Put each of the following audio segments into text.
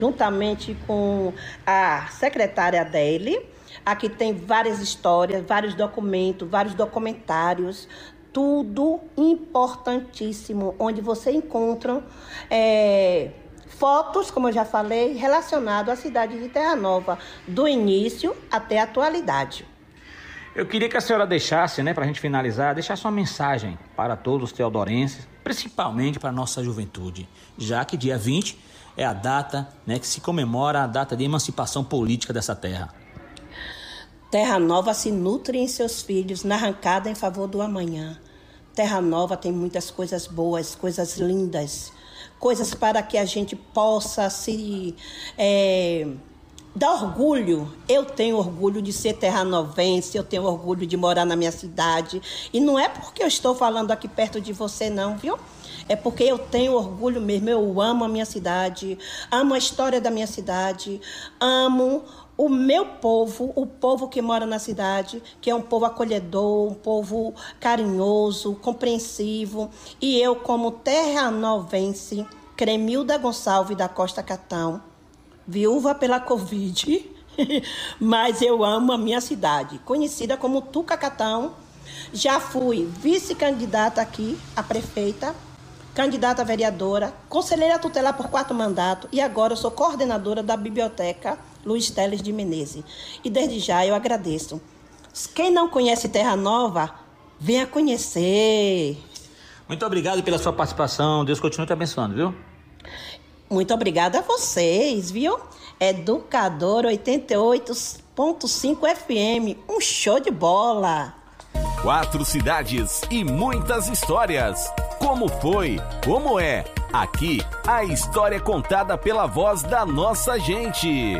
juntamente com a secretária dele. Aqui tem várias histórias, vários documentos, vários documentários, tudo importantíssimo, onde você encontra fotos, como eu já falei, relacionadas à cidade de Terra Nova, do início até a atualidade. Eu queria que a senhora deixasse, para a gente finalizar, deixasse uma mensagem para todos os teodorenses, principalmente para a nossa juventude, já que dia 20 é a data que se comemora a data de emancipação política dessa terra. Terra Nova se nutre em seus filhos na arrancada em favor do amanhã. Terra Nova tem muitas coisas boas, coisas lindas, coisas para que a gente possa se dar orgulho. Eu tenho orgulho de ser terranovense, eu tenho orgulho de morar na minha cidade. E não é porque eu estou falando aqui perto de você não, viu? É porque eu tenho orgulho mesmo, eu amo a minha cidade, amo a história da minha cidade, amo o meu povo, o povo que mora na cidade, que é um povo acolhedor, um povo carinhoso, compreensivo. E eu, como terranovense, Cremilda Gonçalves da Costa Catão, viúva pela Covid, mas eu amo a minha cidade, conhecida como Tucacatão. Já fui vice-candidata aqui, a prefeita, candidata a vereadora, conselheira tutelar por 4 mandatos e agora eu sou coordenadora da Biblioteca Luiz Teles de Menezes. E desde já eu agradeço. Quem não conhece Terra Nova, venha conhecer. Muito obrigado pela sua participação. Deus continue te abençoando, viu? Muito obrigada a vocês, viu? Educador 88.5 FM, um show de bola. 4 cidades e muitas histórias. Como foi? Como é? Aqui, a história é contada pela voz da nossa gente.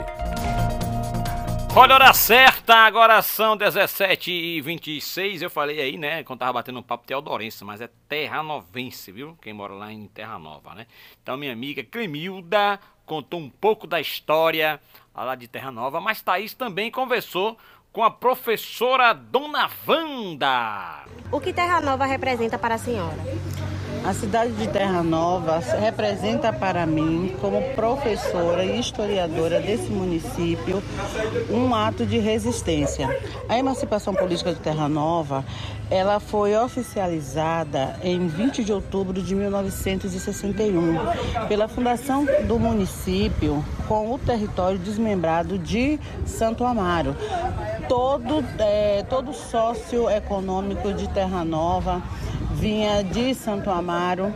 Olha a hora certa, agora são 17h26. Eu falei aí, quando tava batendo um papo teodorense, mas é terranovense, viu? Quem mora lá em Terra Nova, Então, minha amiga Cremilda contou um pouco da história lá de Terra Nova, mas Thaís também conversou com a professora Dona Wanda. O que Terra Nova representa para a senhora? A cidade de Terra Nova representa para mim, como professora e historiadora desse município, um ato de resistência. A emancipação política de Terra Nova, ela foi oficializada em 20 de outubro de 1961, pela fundação do município com o território desmembrado de Santo Amaro. Todo socioeconômico de Terra Nova vinha de Santo Amaro,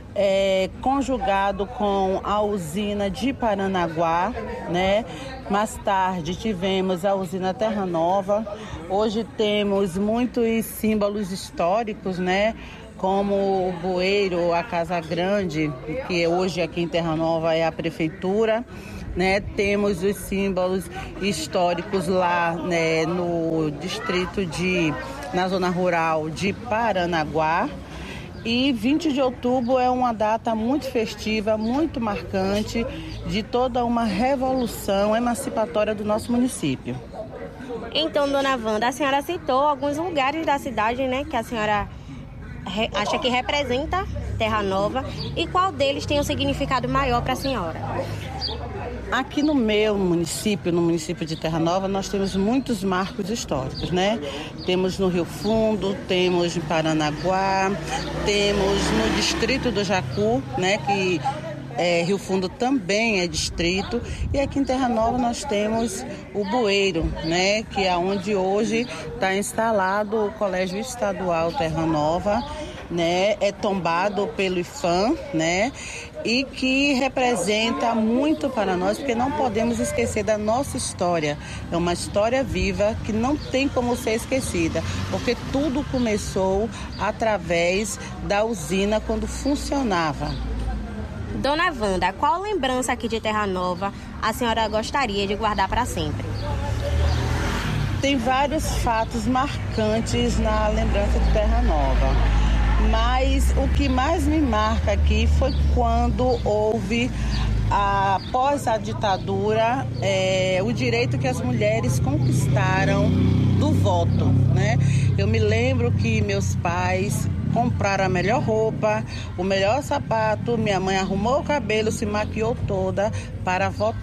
conjugado com a usina de Paranaguá, Mais tarde tivemos a usina Terra Nova. Hoje temos muitos símbolos históricos, como o Bueiro, a Casa Grande, que hoje aqui em Terra Nova é a prefeitura. Temos os símbolos históricos lá no distrito na zona rural de Paranaguá. E 20 de outubro é uma data muito festiva, muito marcante de toda uma revolução emancipatória do nosso município. Então, Dona Wanda, a senhora citou alguns lugares da cidade, que a senhora acha que representa Terra Nova, e qual deles tem um significado maior para a senhora? Aqui no meu município, no município de Terra Nova, nós temos muitos marcos históricos, Temos no Rio Fundo, temos em Paranaguá, temos no distrito do Jacu, que Rio Fundo também é distrito, e aqui em Terra Nova nós temos o Bueiro, que é onde hoje está instalado o Colégio Estadual Terra Nova, é tombado pelo IFAM, e que representa muito para nós, porque não podemos esquecer da nossa história. É uma história viva que não tem como ser esquecida, porque tudo começou através da usina quando funcionava. Dona Wanda, qual lembrança aqui de Terra Nova a senhora gostaria de guardar para sempre? Tem vários fatos marcantes na lembrança de Terra Nova. Mas o que mais me marca aqui foi quando houve, após a ditadura, o direito que as mulheres conquistaram do voto, Eu me lembro que meus pais compraram a melhor roupa, o melhor sapato. Minha mãe arrumou o cabelo, se maquiou toda para